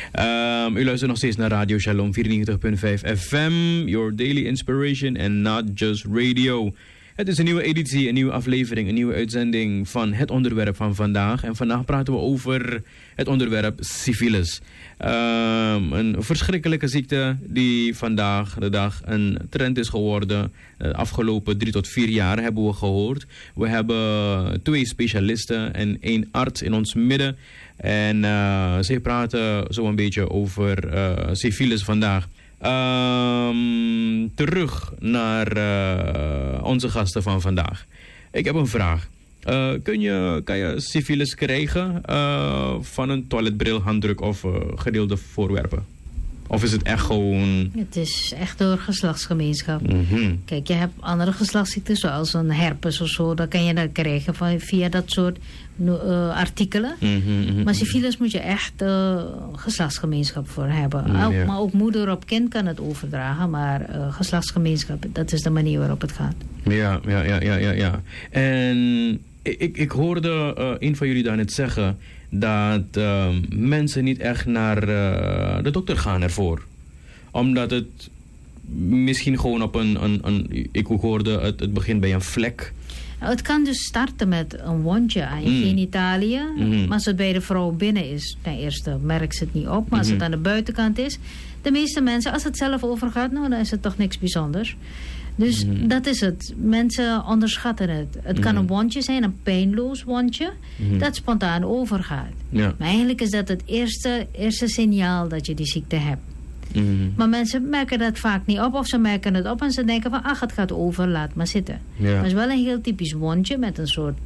U luistert nog steeds naar Radio Shalom 94.5 FM. Your daily inspiration and not just radio. Het is een nieuwe editie, een nieuwe aflevering, een nieuwe uitzending van het onderwerp van vandaag. En vandaag praten we over het onderwerp syfilis. Een verschrikkelijke ziekte die vandaag de dag een trend is geworden. De afgelopen 3 tot 4 jaar hebben we gehoord. We hebben 2 specialisten en 1 arts in ons midden. En zij praten zo een beetje over syfilis vandaag. Terug naar onze gasten van vandaag. Ik heb een vraag. Kan je syfilis krijgen van een toiletbril, handdruk of gedeelde voorwerpen? Of is het echt gewoon... Het is echt door geslachtsgemeenschap. Mm-hmm. Kijk, je hebt andere geslachtsziekten zoals een herpes of zo. Dan kan je dat krijgen via dat soort artikelen. Mm-hmm. Maar syfilis moet je echt geslachtsgemeenschap voor hebben. Ja. Maar ook moeder op kind kan het overdragen. Maar geslachtsgemeenschap, dat is de manier waarop het gaat. Ja. En ik hoorde een van jullie daarnet zeggen dat mensen niet echt naar de dokter gaan ervoor. Omdat het misschien gewoon op ik hoorde het begint bij een vlek. Het kan dus starten met een wondje aan je genitaliën. Mm-hmm. Maar als het bij de vrouw binnen is, ten eerste merkt ze het niet op. Maar als het aan de buitenkant is, de meeste mensen, als het zelf overgaat, nou dan is het toch niks bijzonders. Dus dat is het. Mensen onderschatten het. Het kan een wondje zijn, een pijnloos wondje, dat spontaan overgaat. Ja. Maar eigenlijk is dat het eerste signaal dat je die ziekte hebt. Maar mensen merken dat vaak niet op, of ze merken het op en ze denken van, het gaat over, laat maar zitten. Ja. Maar het is wel een heel typisch wondje met een soort,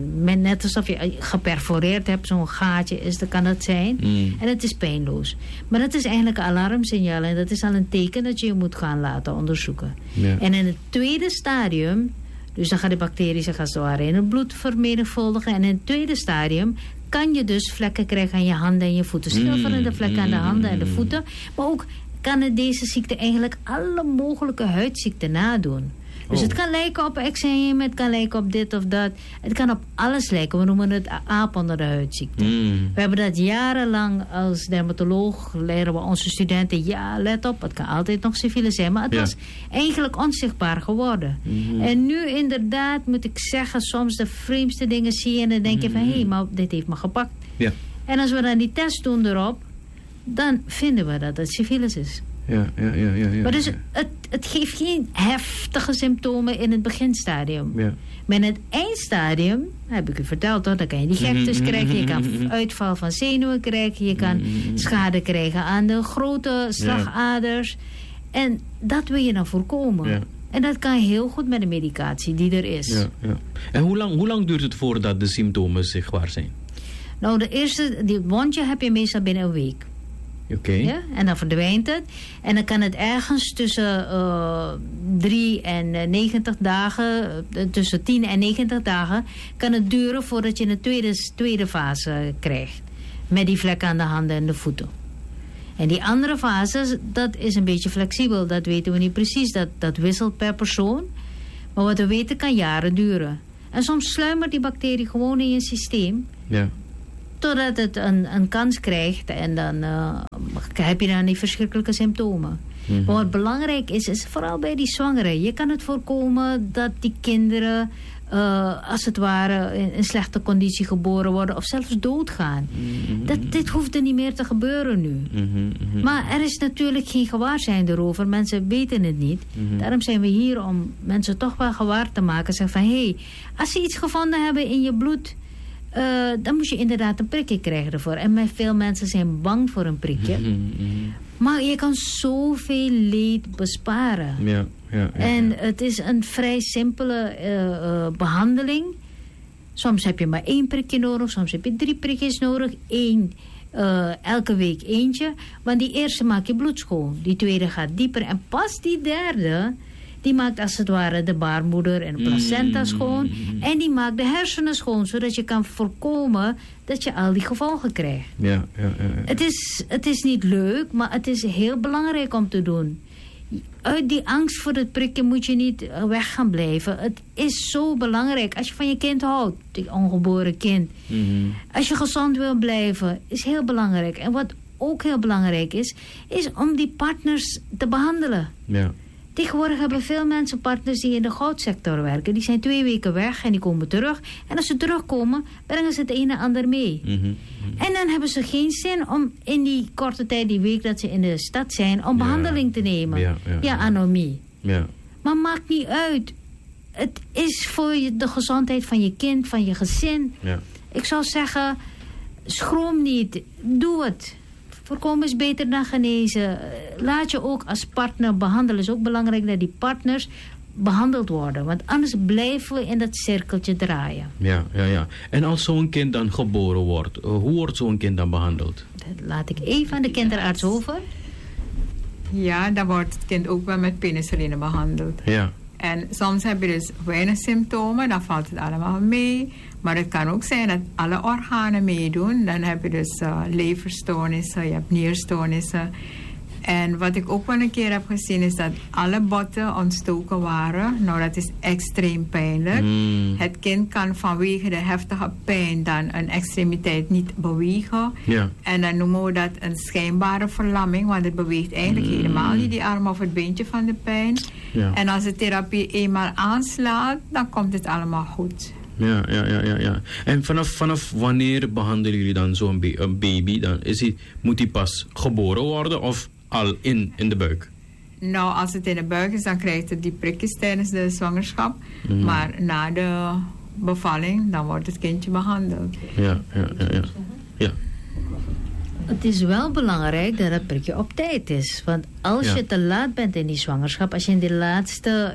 net alsof je geperforeerd hebt, zo'n gaatje kan het zijn. En het is pijnloos. Maar dat is eigenlijk een alarmsignaal en dat is al een teken dat je je moet gaan laten onderzoeken. Ja. En in het tweede stadium, dus dan gaan de bacteriën zich als het ware in het bloed vermenigvuldigen. En in het tweede stadium kan je dus vlekken krijgen aan je handen en je voeten. Schilferende vlekken aan de handen en de voeten. Maar ook kan het deze ziekte eigenlijk alle mogelijke huidziekten nadoen. Dus het kan lijken op eczeem, het kan lijken op dit of dat. Het kan op alles lijken. We noemen het aap onder de huidziekte. We hebben dat jarenlang als dermatoloog, leren we onze studenten, let op, het kan altijd nog syfilis zijn. Maar het was eigenlijk onzichtbaar geworden. En nu inderdaad moet ik zeggen, soms de vreemdste dingen zie je en dan denk je van, hé, maar dit heeft me gepakt. Ja. En als we dan die test doen erop, dan vinden we dat het syfilis is. Ja. Maar dus het geeft geen heftige symptomen in het beginstadium. Ja. Maar in het eindstadium, heb ik u verteld hoor, dan kan je die gektes krijgen, je kan uitval van zenuwen krijgen, je kan schade krijgen aan de grote slagaders. En dat wil je dan voorkomen. Ja. En dat kan heel goed met de medicatie die er is. Ja. En hoe lang duurt het voordat de symptomen zichtbaar zijn? Nou, die wondje heb je meestal binnen een week. Okay. Ja? En dan verdwijnt het. En dan kan het ergens tussen 3 en 90 dagen, tussen 10 en 90 dagen, kan het duren voordat je een tweede fase krijgt. Met die vlekken aan de handen en de voeten. En die andere fase, dat is een beetje flexibel. Dat weten we niet precies. Dat wisselt per persoon. Maar wat we weten kan jaren duren. En soms sluimert die bacterie gewoon in je systeem. Ja. Totdat het een kans krijgt en dan heb je dan die verschrikkelijke symptomen. Maar wat belangrijk is vooral bij die zwangeren. Je kan het voorkomen dat die kinderen als het ware in slechte conditie geboren worden of zelfs doodgaan. Dit hoeft er niet meer te gebeuren nu. Maar er is natuurlijk geen gewaarzijn erover. Mensen weten het niet. Daarom zijn we hier om mensen toch wel gewaar te maken. Zeggen van, hé, als ze iets gevonden hebben in je bloed, dan moet je inderdaad een prikje krijgen ervoor. En veel mensen zijn bang voor een prikje. Maar je kan zoveel leed besparen. Ja. En het is een vrij simpele behandeling. Soms heb je maar 1 prikje nodig. Soms heb je 3 prikjes nodig. Elke week eentje. Want die eerste maakt je bloed schoon. Die tweede gaat dieper. En pas die derde, die maakt als het ware de baarmoeder en de placenta schoon. En die maakt de hersenen schoon. Zodat je kan voorkomen dat je al die gevolgen krijgt. Ja. Het is niet leuk, maar het is heel belangrijk om te doen. Uit die angst voor het prikken moet je niet weg gaan blijven. Het is zo belangrijk. Als je van je kind houdt, die ongeboren kind. Als je gezond wil blijven, is heel belangrijk. En wat ook heel belangrijk is om die partners te behandelen. Ja. Tegenwoordig hebben veel mensen partners die in de goudsector werken. Die zijn 2 weken weg en die komen terug. En als ze terugkomen, brengen ze het een en ander mee. Mm-hmm. En dan hebben ze geen zin om in die korte tijd, die week dat ze in de stad zijn, om behandeling te nemen. Ja, anomie. Ja. Maar maakt niet uit. Het is voor de gezondheid van je kind, van je gezin. Ja. Ik zou zeggen, schroom niet. Doe het. Voorkomen is beter dan genezen. Laat je ook als partner behandelen. Het is ook belangrijk dat die partners behandeld worden. Want anders blijven we in dat cirkeltje draaien. Ja. En als zo'n kind dan geboren wordt, hoe wordt zo'n kind dan behandeld? Dat laat ik even aan de kinderarts over. Ja, dan wordt het kind ook wel met penicilline behandeld. Ja. En soms heb je dus weinig symptomen, dan valt het allemaal mee. Maar het kan ook zijn dat alle organen meedoen. Dan heb je dus leverstoornissen, je hebt nierstoornissen. En wat ik ook wel een keer heb gezien is dat alle botten ontstoken waren. Nou, dat is extreem pijnlijk. Het kind kan vanwege de heftige pijn dan een extremiteit niet bewegen. Ja. En dan noemen we dat een schijnbare verlamming, want het beweegt eigenlijk helemaal niet die arm of het beentje van de pijn. Ja. En als de therapie eenmaal aanslaat, dan komt het allemaal goed. Ja. En vanaf wanneer behandelen jullie dan zo'n baby? Dan moet hij pas geboren worden of al in de buik? Nou, als het in de buik is, dan krijgt het die prikjes tijdens de zwangerschap. Maar na de bevalling, dan wordt het kindje behandeld. Ja. Het is wel belangrijk dat het prikje op tijd is. Want als je te laat bent in die zwangerschap, als je in de laatste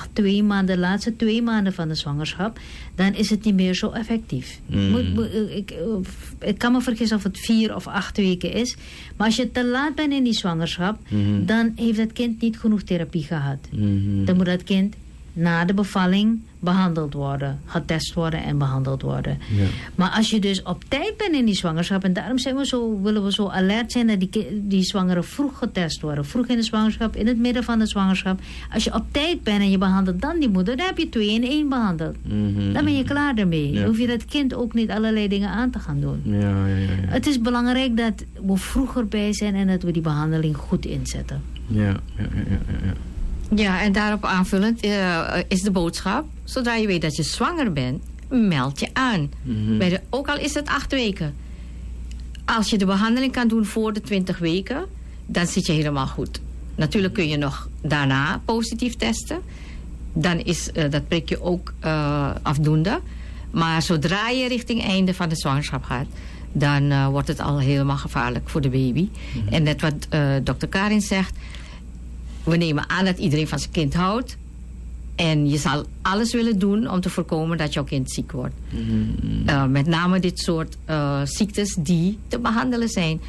2 maanden van de zwangerschap, dan is het niet meer zo effectief. Ik kan me vergissen of het 4 of 8 weken is. Maar als je te laat bent in die zwangerschap, dan heeft het kind niet genoeg therapie gehad. Dan moet het kind na de bevalling behandeld worden, getest worden en behandeld worden. Ja. Maar als je dus op tijd bent in die zwangerschap, en daarom willen we zo alert zijn dat die zwangeren vroeg getest worden. Vroeg in de zwangerschap, in het midden van de zwangerschap. Als je op tijd bent en je behandelt dan die moeder, dan heb je 2 in 1 behandeld. Dan ben je klaar ermee. Dan hoef je dat kind ook niet allerlei dingen aan te gaan doen. Ja. Het is belangrijk dat we vroeger bij zijn en dat we die behandeling goed inzetten. Ja. Ja, en daarop aanvullend is de boodschap, zodra je weet dat je zwanger bent, meld je aan. Ook al is het 8 weken. Als je de behandeling kan doen voor de 20 weken, dan zit je helemaal goed. Natuurlijk kun je nog daarna positief testen. Dan is dat prikje ook afdoende. Maar zodra je richting einde van de zwangerschap gaat, dan wordt het al helemaal gevaarlijk voor de baby. En net wat dokter Karin zegt, we nemen aan dat iedereen van zijn kind houdt. En je zal alles willen doen om te voorkomen dat jouw kind ziek wordt. Met name dit soort ziektes die te behandelen zijn.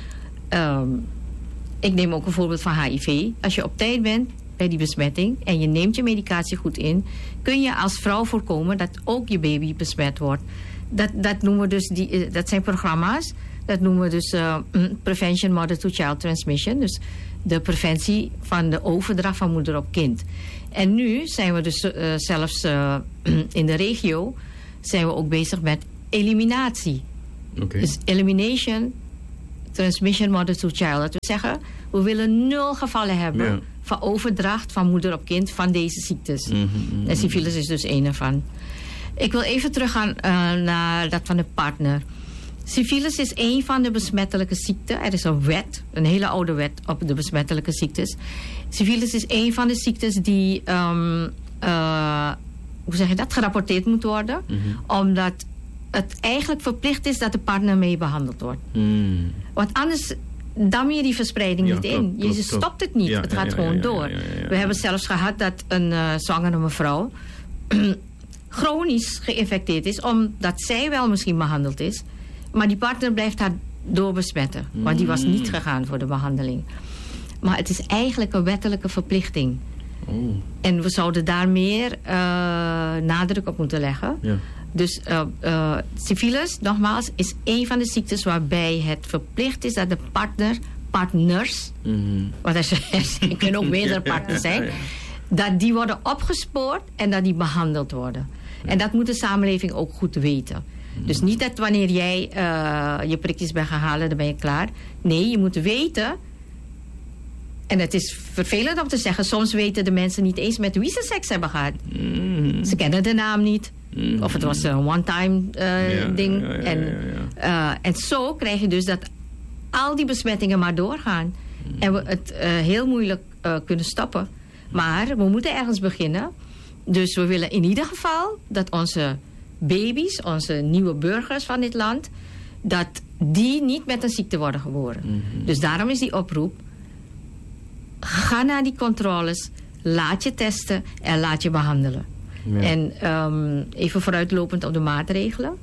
Ik neem ook een voorbeeld van HIV. Als je op tijd bent bij die besmetting en je neemt je medicatie goed in, kun je als vrouw voorkomen dat ook je baby besmet wordt. Dat noemen we dus dat zijn programma's. Dat noemen we dus Prevention Mother-to-Child Transmission. Dus de preventie van de overdracht van moeder op kind. En nu zijn we dus zelfs in de regio zijn we ook bezig met eliminatie. Okay. Dus elimination, transmission mother-to-child. Dat we zeggen, we willen 0 gevallen hebben van overdracht van moeder op kind van deze ziektes. En syfilis is dus een ervan. Ik wil even teruggaan naar dat van de partner. Syfilis is een van de besmettelijke ziekten. Er is een wet, een hele oude wet op de besmettelijke ziektes. Syfilis is een van de ziektes die, gerapporteerd moet worden. Omdat het eigenlijk verplicht is dat de partner mee behandeld wordt. Want anders dam je die verspreiding niet in. Je stopt het niet, het gaat gewoon door. We hebben zelfs gehad dat een zwangere mevrouw chronisch geïnfecteerd is, omdat zij wel misschien behandeld is, maar die partner blijft haar doorbesmetten. Want die was niet gegaan voor de behandeling. Maar het is eigenlijk een wettelijke verplichting. En we zouden daar meer nadruk op moeten leggen. Ja. Dus syfilis, nogmaals, is een van de ziektes waarbij het verplicht is dat de partners, want er kunnen ook meerdere partners zijn, dat die worden opgespoord en dat die behandeld worden. En dat moet de samenleving ook goed weten. Dus niet dat wanneer jij je prikjes bent gaan halen, dan ben je klaar. Nee, je moet weten. En het is vervelend om te zeggen, soms weten de mensen niet eens met wie ze seks hebben gehad. Ze kennen de naam niet. Of het was een one-time ding. En zo krijg je dus dat al die besmettingen maar doorgaan. En we het heel moeilijk kunnen stoppen. Maar we moeten ergens beginnen. Dus we willen in ieder geval dat onze baby's, onze nieuwe burgers van dit land, dat die niet met een ziekte worden geboren. Dus daarom is die oproep. Ga naar die controles, laat je testen en laat je behandelen. Ja. En even vooruitlopend op de maatregelen.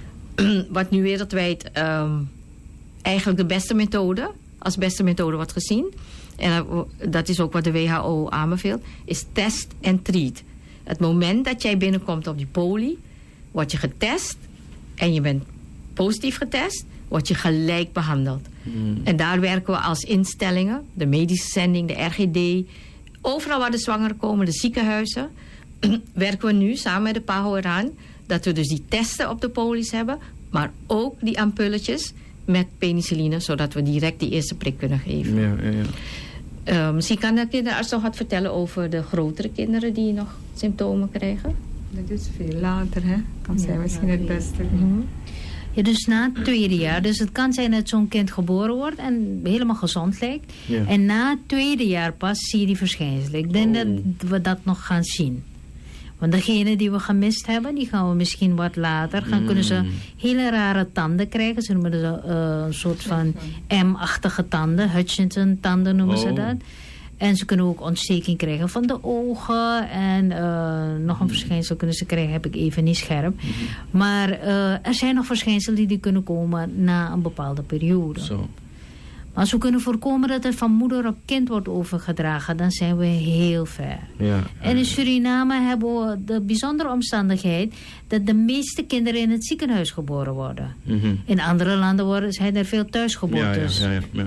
Wat nu wereldwijd eigenlijk de beste methode, als beste methode wordt gezien, en dat is ook wat de WHO aanbeveelt, is test en treat. Het moment dat jij binnenkomt op die poli, word je getest en je bent positief getest, word je gelijk behandeld. En daar werken we als instellingen, de medische zending, de RGD, overal waar de zwangeren komen, de ziekenhuizen, werken we nu samen met de PAHO eraan dat we dus die testen op de polies hebben, maar ook die ampulletjes met penicilline, zodat we direct die eerste prik kunnen geven. Misschien kan de kinderarts nog wat vertellen over de grotere kinderen die nog symptomen krijgen. Dat is veel later, hè? Kan zijn misschien het beste. Ja, dus na het tweede jaar. Dus het kan zijn dat zo'n kind geboren wordt en helemaal gezond lijkt. Ja. En na het tweede jaar pas zie je die verschijnselen. Ik denk dat we dat nog gaan zien. Want degene die we gemist hebben, die gaan we misschien wat later. Kunnen ze hele rare tanden krijgen. Ze noemen dat een soort van M-achtige tanden. Hutchinson-tanden noemen ze dat. En ze kunnen ook ontsteking krijgen van de ogen. En nog een verschijnsel kunnen ze krijgen, heb ik even niet scherp. Maar er zijn nog verschijnselen die kunnen komen na een bepaalde periode. Zo. Maar als we kunnen voorkomen dat het van moeder op kind wordt overgedragen, dan zijn we heel ver. Ja, en in Suriname hebben we de bijzondere omstandigheid dat de meeste kinderen in het ziekenhuis geboren worden. In andere landen zijn er veel thuisgeboortes.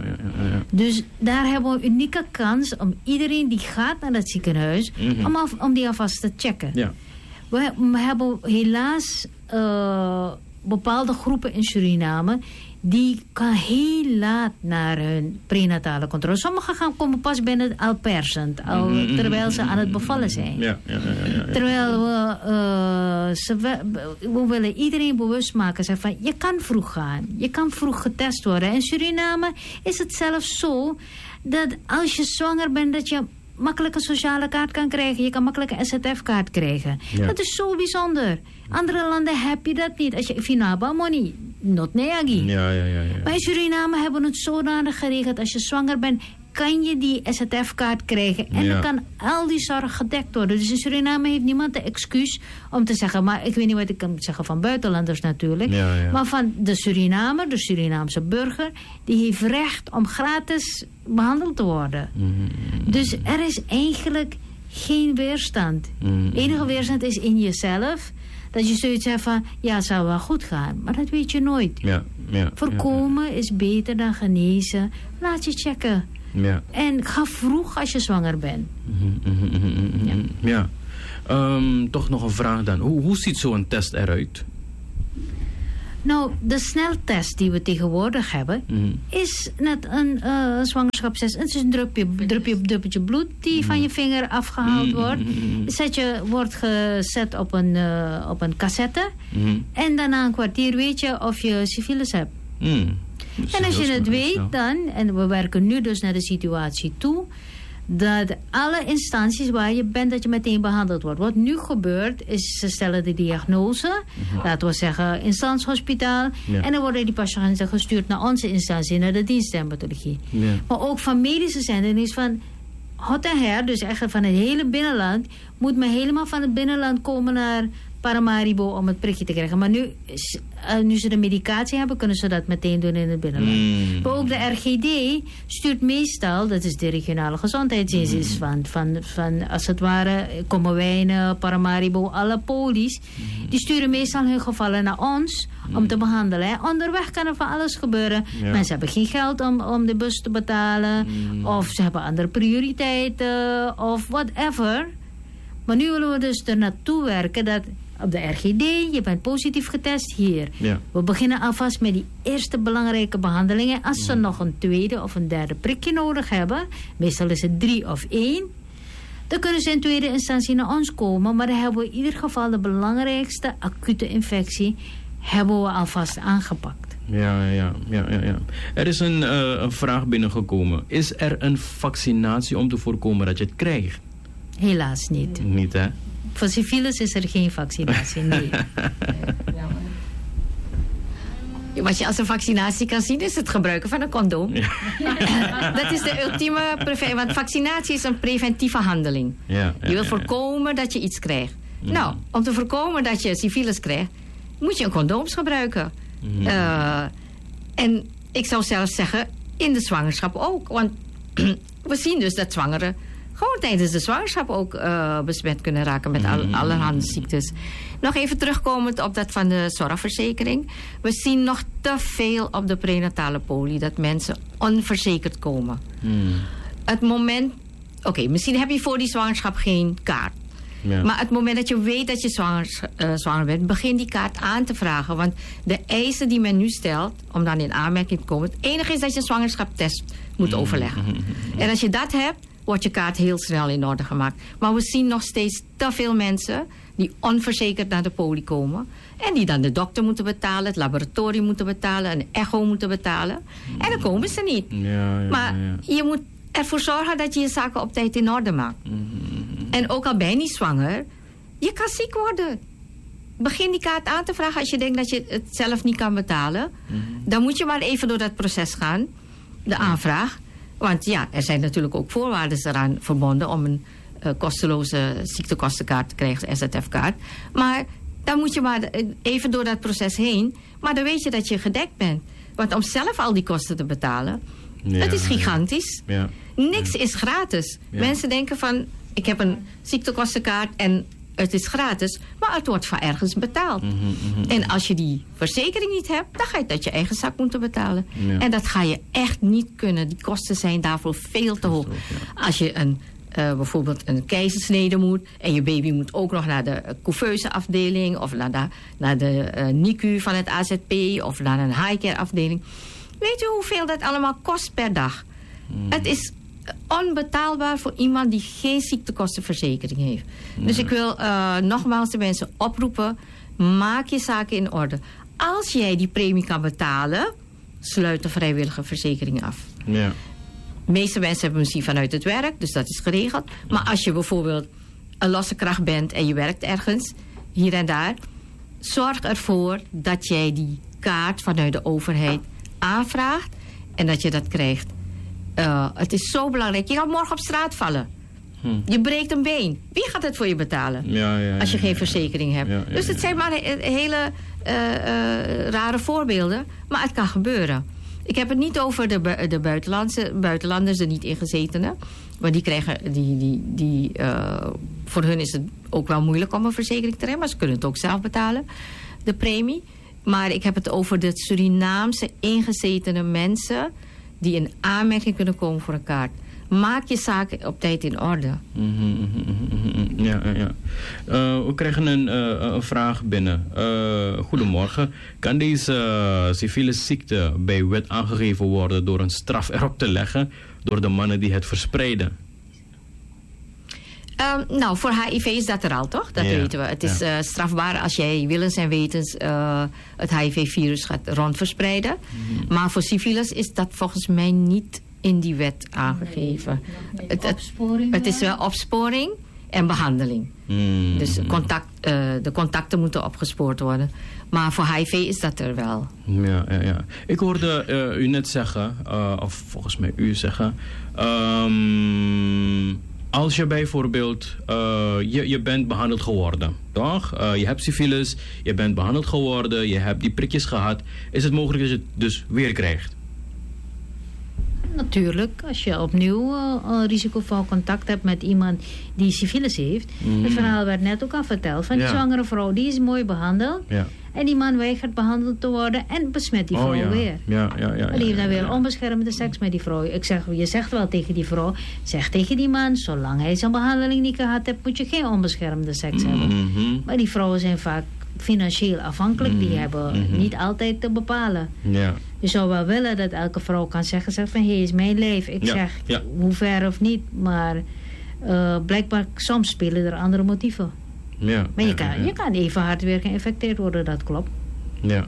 Dus daar hebben we een unieke kans om iedereen die gaat naar het ziekenhuis, om die alvast te checken. Ja. We hebben helaas bepaalde groepen in Suriname die gaan heel laat naar hun prenatale controle. Sommigen komen pas binnen al persend, terwijl ze aan het bevallen zijn. Terwijl we willen iedereen bewust maken, zeggen van, je kan vroeg gaan, je kan vroeg getest worden. In Suriname is het zelfs zo dat als je zwanger bent, dat je makkelijk een sociale kaart kan krijgen. Je kan makkelijk een SZF-kaart krijgen. Ja. Dat is zo bijzonder. Andere landen heb je dat niet. Als je finaba money, not neagi. Ja. Maar in Suriname hebben we het zodanig geregeld. Als je zwanger bent, kan je die SZF-kaart krijgen. En dan kan al die zorg gedekt worden. Dus in Suriname heeft niemand de excuus om te zeggen, maar ik weet niet wat ik kan zeggen van buitenlanders natuurlijk. Maar van de Surinamer, de Surinaamse burger, die heeft recht om gratis behandeld te worden. Dus er is eigenlijk geen weerstand. Enige weerstand is in jezelf. Dat je zoiets hebt van, ja, het zou wel goed gaan. Maar dat weet je nooit. Voorkomen is beter dan genezen. Laat je checken. Ja. En ga vroeg als je zwanger bent. Toch nog een vraag dan. Hoe ziet zo'n test eruit? Nou, de sneltest die we tegenwoordig hebben, is net een zwangerschapstest. Het is een druppeltje bloed die van je vinger afgehaald wordt. Wordt gezet op een cassette. En daarna een kwartier weet je of je syfilis hebt. En als je het weet dan, en we werken nu dus naar de situatie toe, dat alle instanties waar je bent, dat je meteen behandeld wordt. Wat nu gebeurt, is ze stellen de diagnose, laten we zeggen instantshospitaal, en dan worden die patiënten gestuurd naar onze instantie, naar de dienstdermatologie. Maar ook van medische zending is van hot en her, dus eigenlijk van het hele binnenland, moet men helemaal van het binnenland komen naar Paramaribo om het prikje te krijgen. Maar nu ze de medicatie hebben, kunnen ze dat meteen doen in het binnenland. Maar ook de RGD stuurt meestal, dat is de regionale gezondheidsdienst, van als het ware Kommerwijnen, Paramaribo, alle polies, die sturen meestal hun gevallen naar ons om te behandelen. Hè. Onderweg kan er van alles gebeuren. Mensen hebben geen geld om de bus te betalen, of ze hebben andere prioriteiten, of whatever. Maar nu willen we dus er naartoe werken dat op de RGD, je bent positief getest hier. Ja. We beginnen alvast met die eerste belangrijke behandelingen. Als ze nog een tweede of een derde prikje nodig hebben, meestal is het 3 of 1, dan kunnen ze in tweede instantie naar ons komen. Maar dan hebben we in ieder geval de belangrijkste acute infectie hebben we alvast aangepakt. Ja. Er is een vraag binnengekomen. Is er een vaccinatie om te voorkomen dat je het krijgt? Helaas niet. Niet, hè? Voor civielen is er geen vaccinatie, nee. Wat je als een vaccinatie kan zien is het gebruiken van een condoom. Ja. Dat is de ultieme preventie. Want vaccinatie is een preventieve handeling. Ja, je wil voorkomen dat je iets krijgt. Nou, om te voorkomen dat je civilis krijgt, moet je een condooms gebruiken. En ik zou zelfs zeggen, in de zwangerschap ook. Want we zien dus dat zwangeren gewoon tijdens de zwangerschap ook besmet kunnen raken met allerhande ziektes. Nog even terugkomend op dat van de zorgverzekering. We zien nog te veel op de prenatale poli dat mensen onverzekerd komen. Het moment, misschien heb je voor die zwangerschap geen kaart. Ja. Maar het moment dat je weet dat je zwanger bent, begin die kaart aan te vragen. Want de eisen die men nu stelt, om dan in aanmerking te komen, het enige is dat je een zwangerschapstest moet overleggen. En als je dat hebt, wordt je kaart heel snel in orde gemaakt. Maar we zien nog steeds te veel mensen die onverzekerd naar de poli komen. En die dan de dokter moeten betalen, het laboratorium moeten betalen, een echo moeten betalen. En dan komen ze niet. Maar je moet ervoor zorgen dat je je zaken op tijd in orde maakt. En ook al ben je niet zwanger, je kan ziek worden. Begin die kaart aan te vragen als je denkt dat je het zelf niet kan betalen. Dan moet je maar even door dat proces gaan, de aanvraag. Want ja, er zijn natuurlijk ook voorwaarden eraan verbonden om een kosteloze ziektekostenkaart te krijgen, de SZF-kaart. Maar dan moet je maar even door dat proces heen. Maar dan weet je dat je gedekt bent. Want om zelf al die kosten te betalen, dat is gigantisch. Ja. Niks is gratis. Ja. Mensen denken van, ik heb een ziektekostenkaart en het is gratis, maar het wordt van ergens betaald. En als je die verzekering niet hebt, dan ga je het uit je eigen zak moeten betalen. Ja. En dat ga je echt niet kunnen. Die kosten zijn daarvoor veel te hoog. Als je bijvoorbeeld een keizersnede moet en je baby moet ook nog naar de couveuse afdeling of naar de NICU van het AZP of naar een highcare afdeling. Weet u hoeveel dat allemaal kost per dag? Het is onbetaalbaar voor iemand die geen ziektekostenverzekering heeft. Dus ik wil nogmaals de mensen oproepen, maak je zaken in orde. Als jij die premie kan betalen, sluit de vrijwillige verzekering af. Ja. De meeste mensen hebben misschien vanuit het werk, dus dat is geregeld. Maar als je bijvoorbeeld een losse kracht bent en je werkt ergens, hier en daar, zorg ervoor dat jij die kaart vanuit de overheid aanvraagt en dat je dat krijgt. Het is zo belangrijk. Je gaat morgen op straat vallen. Je breekt een been. Wie gaat het voor je betalen? Als je geen verzekering hebt. Dus het zijn maar hele rare voorbeelden. Maar het kan gebeuren. Ik heb het niet over de buitenlanders, de niet ingezetenen. Maar die krijgen, voor hun is het ook wel moeilijk om een verzekering te krijgen. Maar ze kunnen het ook zelf betalen, de premie. Maar ik heb het over de Surinaamse ingezetene mensen die in aanmerking kunnen komen voor een kaart. Maak je zaken op tijd in orde. We krijgen een vraag binnen. Goedemorgen. Kan deze civiele ziekte bij wet aangegeven worden door een straf erop te leggen door de mannen die het verspreiden? Voor HIV is dat er al, toch? Dat weten we. Het is strafbaar als jij willens en wetens het HIV-virus gaat rondverspreiden. Maar voor civilis is dat volgens mij niet in die wet aangegeven. Het is wel opsporing en behandeling. Dus de contacten moeten opgespoord worden. Maar voor HIV is dat er wel. Ja. Ik hoorde u net zeggen, of volgens mij u zeggen, als je bijvoorbeeld, je bent behandeld geworden, toch? Je hebt syfilis, je bent behandeld geworden, je hebt die prikjes gehad. Is het mogelijk dat je het dus weer krijgt? Natuurlijk, als je opnieuw een risicovol contact hebt met iemand die syfilis heeft. Het verhaal werd net ook al verteld van die zwangere vrouw. Die is mooi behandeld. Ja. En die man weigert behandeld te worden en besmet die vrouw weer. En die heeft dan weer onbeschermde seks met die vrouw. Je zegt wel tegen die vrouw, zeg tegen die man, zolang hij zijn behandeling niet gehad heeft, moet je geen onbeschermde seks hebben. Maar die vrouwen zijn vaak financieel afhankelijk. Die hebben niet altijd te bepalen. Ja. Je zou wel willen dat elke vrouw kan zeggen van, hé, is mijn lijf. Ik zeg, hoe ver of niet. Maar blijkbaar, soms spelen er andere motieven. Ja, maar je kan even hard weer geïnfecteerd worden, dat klopt. Ja.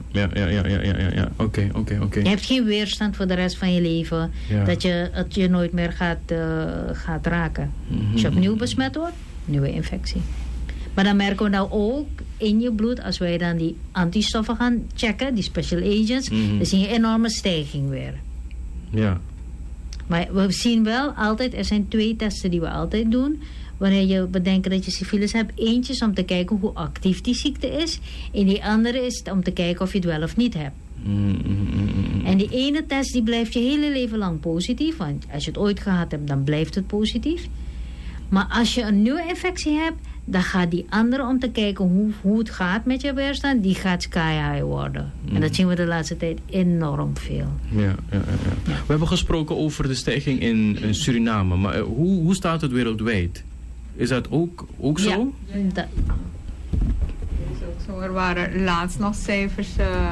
Oké. Je hebt geen weerstand voor de rest van je leven. Dat je het je nooit meer gaat raken. Als je opnieuw besmet wordt, nieuwe infectie. Maar dan merken we nou ook in je bloed, als wij dan die antistoffen gaan checken, die special agents, dan zie je een enorme stijging weer. Ja. Maar we zien wel altijd, er zijn 2 testen die we altijd doen. Wanneer je bedenkt dat je syfilis hebt. Eentje is om te kijken hoe actief die ziekte is. En die andere is om te kijken of je het wel of niet hebt. En die ene test die blijft je hele leven lang positief. Want als je het ooit gehad hebt, dan blijft het positief. Maar als je een nieuwe infectie hebt, dan gaat die andere om te kijken hoe het gaat met je weerstand. Die gaat sky high worden. En dat zien we de laatste tijd enorm veel. Ja. We hebben gesproken over de stijging in Suriname. Maar hoe staat het wereldwijd? Is dat ook zo? Ja, dat is ook zo. Er waren laatst nog cijfers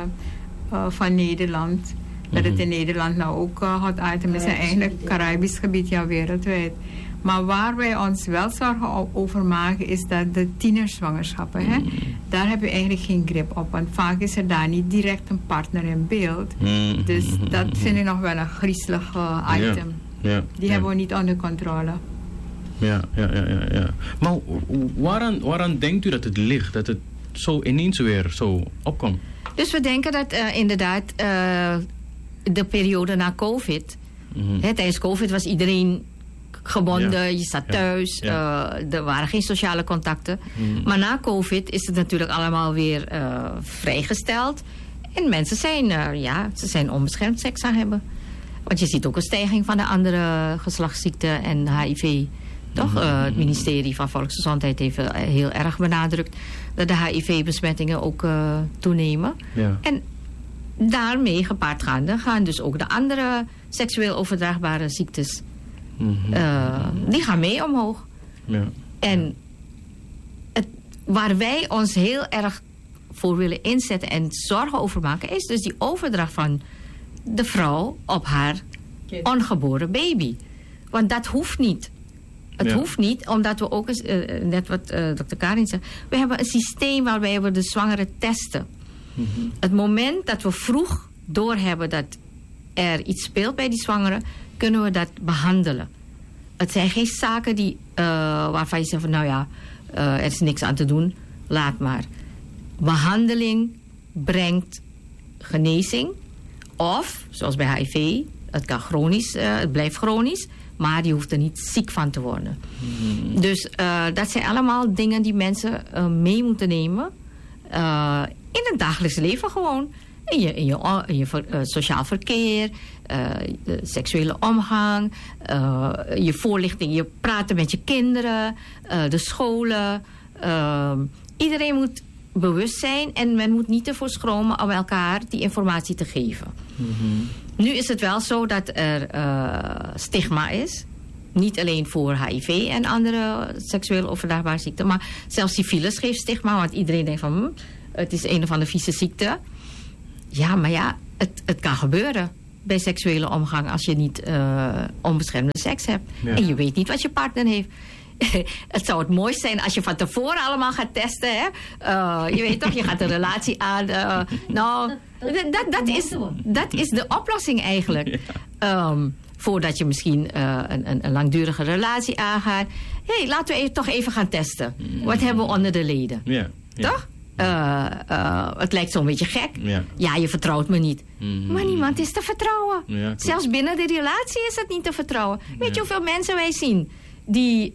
van Nederland. Dat het in Nederland nou ook hot item is. En eigenlijk Caribisch gebied, wereldwijd. Maar waar wij ons wel zorgen over maken is dat de tienerzwangerschappen, daar heb je eigenlijk geen grip op. Want vaak is er daar niet direct een partner in beeld. Dus dat vind ik nog wel een griezelig item. Die hebben we niet onder controle. Ja. Maar waaraan denkt u dat het ligt? Dat het zo ineens weer zo opkomt? Dus we denken dat inderdaad de periode na COVID... tijdens COVID was iedereen gebonden, je zat thuis. Er waren geen sociale contacten. Maar na COVID is het natuurlijk allemaal weer vrijgesteld. En mensen zijn onbeschermd seks aan hebben. Want je ziet ook een stijging van de andere geslachtsziekten en HIV... Toch? Het ministerie van Volksgezondheid heeft heel erg benadrukt dat de HIV-besmettingen ook toenemen. Ja. En daarmee gepaardgaande gaan dus ook de andere seksueel overdraagbare ziektes, die gaan mee omhoog. Ja. En waar wij ons heel erg voor willen inzetten en zorgen over maken, is dus die overdracht van de vrouw op haar ongeboren baby. Want dat hoeft niet. Het hoeft niet, omdat we ook, net wat dokter Karin zegt, we hebben een systeem waarbij we de zwangere testen. Het moment dat we vroeg doorhebben dat er iets speelt bij die zwangere, kunnen we dat behandelen. Het zijn geen zaken waarvan je zegt van er is niks aan te doen, laat maar. Behandeling brengt genezing. Of, zoals bij HIV, het kan chronisch, het blijft chronisch. Maar je hoeft er niet ziek van te worden. Dus dat zijn allemaal dingen die mensen mee moeten nemen. In het dagelijks leven gewoon. In je sociaal verkeer. De seksuele omgang. Je voorlichting. Je praten met je kinderen. De scholen. Iedereen moet bewust zijn. En men moet niet ervoor schromen om elkaar die informatie te geven. Nu is het wel zo dat er stigma is. Niet alleen voor HIV en andere seksueel overdraagbare ziekten. Maar zelfs syfilis geeft stigma. Want iedereen denkt van het is een of andere vieze ziekte. Ja, maar het kan gebeuren bij seksuele omgang als je niet onbeschermde seks hebt. Ja. En je weet niet wat je partner heeft. Het zou het mooiste zijn als je van tevoren allemaal gaat testen. Hè? Je weet toch, je gaat een relatie aan. Dat is de oplossing eigenlijk. Voordat je misschien een langdurige relatie aangaat. Laten we toch even gaan testen. Wat hebben we onder de leden? Toch? Het lijkt zo'n beetje gek. Ja, je vertrouwt me niet. Maar niemand is te vertrouwen. Zelfs binnen de relatie is het niet te vertrouwen. Weet je hoeveel mensen wij zien die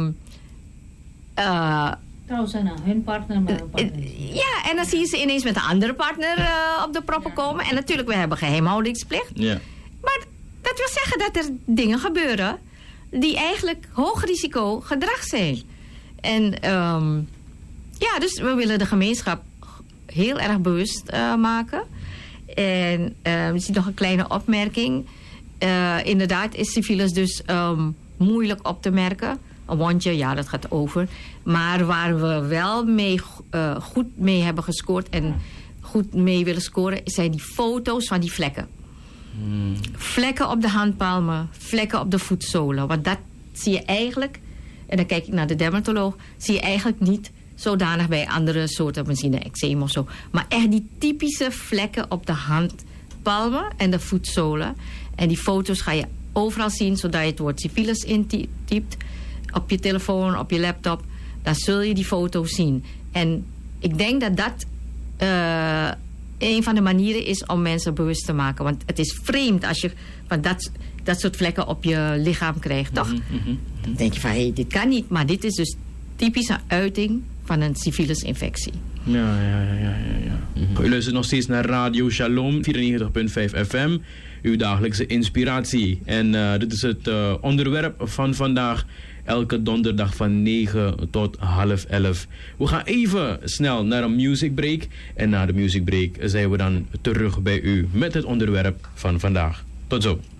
trouw zijn aan hun partner, maar hun partner. Ja, en dan zie je ze ineens met een andere partner op de proppen komen. En natuurlijk, we hebben geheimhoudingsplicht. Maar dat wil zeggen dat er dingen gebeuren die eigenlijk hoog risico gedrag zijn. En dus we willen de gemeenschap heel erg bewust maken. En misschien nog een kleine opmerking. Inderdaad is syfilis dus moeilijk op te merken. Een wondje, ja, dat gaat over. Maar waar we wel goed mee hebben gescoord en goed mee willen scoren, zijn die foto's van die vlekken. Vlekken op de handpalmen, vlekken op de voetzolen. Want dat zie je eigenlijk, en dan kijk ik naar de dermatoloog, zie je eigenlijk niet zodanig bij andere soorten, misschien een eczeem of zo. Maar echt die typische vlekken op de handpalmen en de voetzolen. En die foto's ga je overal zien, zodat je het woord syfilis intypt. Op je telefoon, op je laptop. Dan zul je die foto's zien. En ik denk dat dat een van de manieren is om mensen bewust te maken. Want het is vreemd als je van dat soort vlekken op je lichaam krijgt, toch? Dan denk je van, hé, dit kan niet. Maar dit is dus typisch een uiting van een syfilisinfectie. Ja. U luistert nog steeds naar Radio Shalom, 94.5 FM. Uw dagelijkse inspiratie. En dit is het onderwerp van vandaag. Elke donderdag van 9 tot half 11. We gaan even snel naar een music break. En na de music break zijn we dan terug bij u met het onderwerp van vandaag. Tot zo.